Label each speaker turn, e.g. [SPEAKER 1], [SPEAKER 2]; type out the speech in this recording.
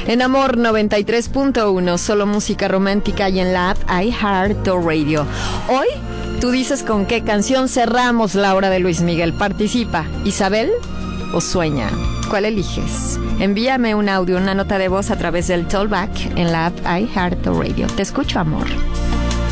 [SPEAKER 1] En Amor 93.1, solo música romántica y en la app iHeartRadio. Hoy, tú dices con qué canción cerramos la hora de Luis Miguel. Participa. ¿Isabel o Sueña? ¿Cuál eliges? Envíame un audio, una nota de voz a través del Tollback en la app iHeartRadio. Te escucho, amor.